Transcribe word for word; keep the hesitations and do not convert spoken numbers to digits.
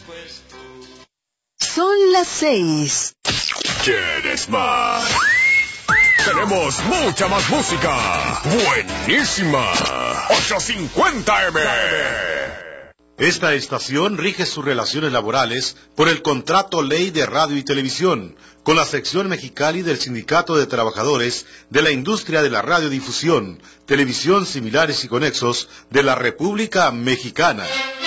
Son las seis. ¿Quieres más? Tenemos mucha más música. Buenísima. ochocientos cincuenta eme. Esta estación rige sus relaciones laborales por el Contrato Ley de Radio y Televisión, con la sección Mexicali del Sindicato de Trabajadores de la Industria de la Radiodifusión, Televisión Similares y Conexos de la República Mexicana.